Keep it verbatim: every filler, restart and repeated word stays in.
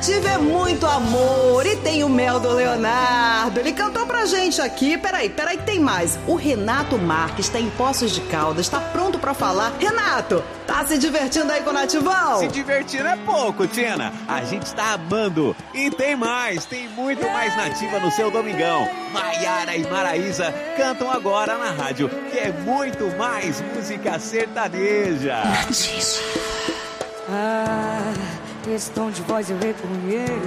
Nativa é muito amor e tem o mel do Leonardo. Ele cantou pra gente aqui. Peraí, peraí, tem mais. O Renato Marques tá em Poços de Caldas, tá pronto pra falar. Renato, tá se divertindo aí com o Nativão? Se divertindo é pouco, Tina. A gente tá amando. E tem mais, tem muito mais Nativa no seu domingão. Maiara e Maraísa cantam agora na rádio, que é muito mais música sertaneja. Ah, esse tom de voz eu reconheço.